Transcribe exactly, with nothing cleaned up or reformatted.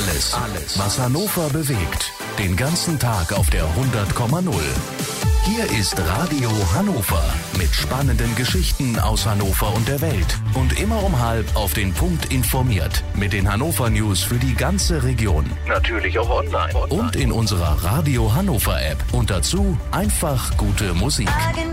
Alles, was Hannover bewegt. Den ganzen Tag auf der hundert Komma null. Hier ist Radio Hannover mit spannenden Geschichten aus Hannover und der Welt. Und immer um halb auf den Punkt informiert. Mit den Hannover News für die ganze Region. Natürlich auch online. Und in unserer Radio Hannover App. Und dazu einfach gute Musik.